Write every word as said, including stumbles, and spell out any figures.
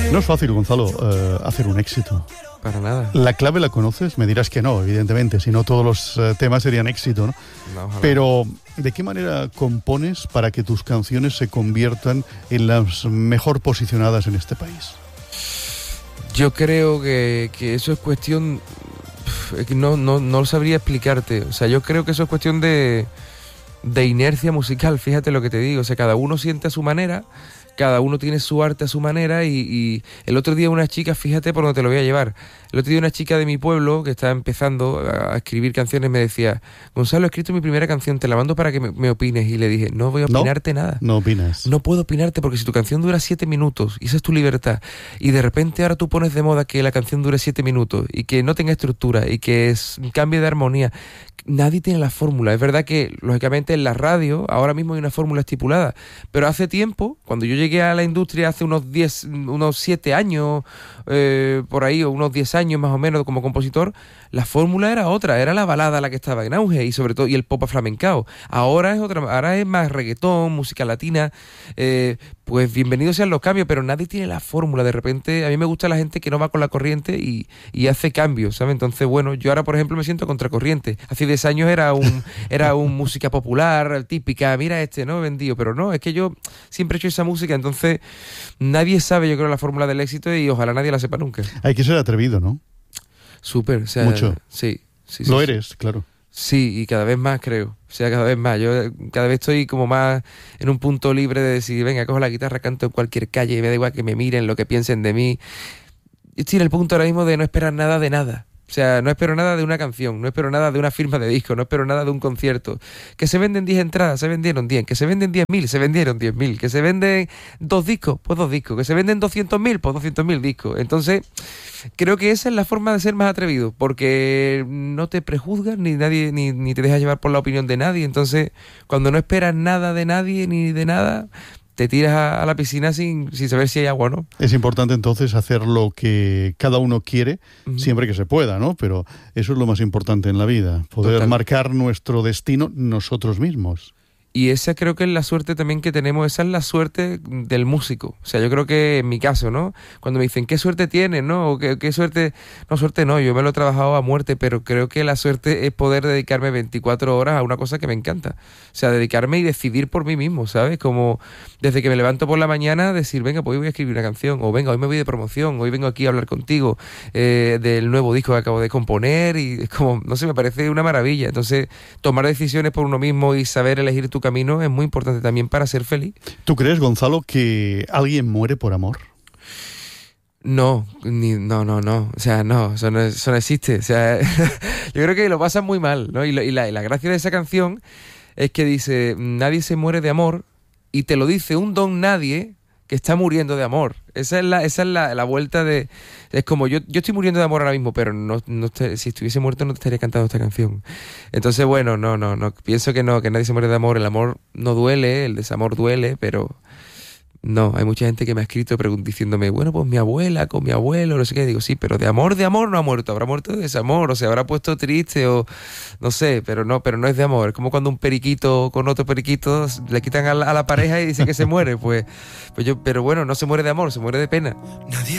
No es fácil, Gonzalo, uh, hacer un éxito. Para nada. ¿La clave la conoces? Me dirás que no, evidentemente, si no todos los uh, temas serían éxito, ¿no? No, ojalá. Pero, ¿de qué manera compones para que tus canciones se conviertan en las mejor posicionadas en este país? Yo creo que, que eso es cuestión... Es que no, no, no sabría explicarte. O sea, yo creo que eso es cuestión de, de inercia musical, fíjate lo que te digo. O sea, cada uno siente a su manera, cada uno tiene su arte a su manera y, y el otro día una chica, fíjate por dónde te lo voy a llevar, el otro día una chica de mi pueblo que estaba empezando a escribir canciones me decía: Gonzalo, he escrito mi primera canción, te la mando para que me, me opines. Y le dije: no voy a opinarte no, nada. No opinas. No puedo opinarte porque si tu canción dura siete minutos y esa es tu libertad y de repente ahora tú pones de moda que la canción dure siete minutos y que no tenga estructura y que es un cambio de armonía, nadie tiene la fórmula. Es verdad que lógicamente en la radio ahora mismo hay una fórmula estipulada, pero hace tiempo, cuando yo llegué a la industria hace unos diez, unos siete años eh, por ahí, o unos diez años más o menos como compositor, la fórmula era otra, era la balada la que estaba en auge y sobre todo y el pop flamencao. Ahora es otra, ahora es más reggaetón, música latina. Eh, pues bienvenidos sean los cambios, pero nadie tiene la fórmula. De repente a mí me gusta la gente que no va con la corriente y, y hace cambios, ¿sabes? Entonces, bueno, yo ahora por ejemplo me siento contracorriente. Hace diez años era un era un música popular, típica, mira este, ¿no? Vendido, pero no, es que yo siempre he hecho esa música, entonces nadie sabe, yo creo, la fórmula del éxito y ojalá nadie la sepa nunca. Hay que ser atrevido, ¿no? Súper, o sea, mucho. Sí, sí, sí. Lo sí. eres, claro. Sí, y cada vez más, creo. O sea, cada vez más. Yo cada vez estoy como más en un punto libre de decir, venga, cojo la guitarra, canto en cualquier calle y me da igual que me miren, lo que piensen de mí. Yo estoy en el punto ahora mismo de no esperar nada de nada. O sea, no espero nada de una canción, no espero nada de una firma de disco, no espero nada de un concierto. Que se venden diez entradas, se vendieron diez. Que se venden diez mil, se vendieron diez mil. Que se venden dos discos, pues dos discos. Que se venden doscientos mil, pues doscientos mil discos. Entonces, creo que esa es la forma de ser más atrevido, porque no te prejuzgas ni nadie ni, ni te dejas llevar por la opinión de nadie. Entonces, cuando no esperas nada de nadie ni de nada, te tiras a, a la piscina sin, sin saber si hay agua o no. Es importante entonces hacer lo que cada uno quiere, uh-huh. siempre que se pueda, ¿no? Pero eso es lo más importante en la vida, poder Total. marcar nuestro destino nosotros mismos. Y esa creo que es la suerte también que tenemos, esa es la suerte del músico. O sea, yo creo que en mi caso, ¿no? Cuando me dicen, ¿qué suerte tienes, no? O ¿qué, qué suerte? No, suerte no, yo me lo he trabajado a muerte, pero creo que la suerte es poder dedicarme veinticuatro horas a una cosa que me encanta. O sea, dedicarme y decidir por mí mismo, ¿sabes? Como desde que me levanto por la mañana, decir, venga, pues hoy voy a escribir una canción, o venga, hoy me voy de promoción, hoy vengo aquí a hablar contigo eh, del nuevo disco que acabo de componer, y es como, no sé, me parece una maravilla. Entonces, tomar decisiones por uno mismo y saber elegir tu camino es muy importante también para ser feliz. ¿Tú crees, Gonzalo, que alguien muere por amor? No, ni, no, no, no. O sea, no, eso no, eso no existe. O sea, yo creo que lo pasan muy mal, ¿no? Y, lo, y, la, y la gracia de esa canción es que dice, nadie se muere de amor, y te lo dice un don nadie que está muriendo de amor. Esa es la, esa es la, la vuelta de... Es como, yo, yo estoy muriendo de amor ahora mismo, pero no, no te, si estuviese muerto no te estaría cantando esta canción. Entonces, bueno, no, no, no. Pienso que no, que nadie se muere de amor. El amor no duele, el desamor duele, pero... No, hay mucha gente que me ha escrito pregun- diciéndome, bueno, pues mi abuela con mi abuelo, no sé qué. Digo, sí, pero de amor, de amor no ha muerto. Habrá muerto de desamor, o se habrá puesto triste, o no sé, pero no, pero no es de amor. Es como cuando un periquito con otro periquito le quitan a la, a la pareja y dice que se muere. Pues, pues yo, pero bueno, no se muere de amor, se muere de pena. Nadie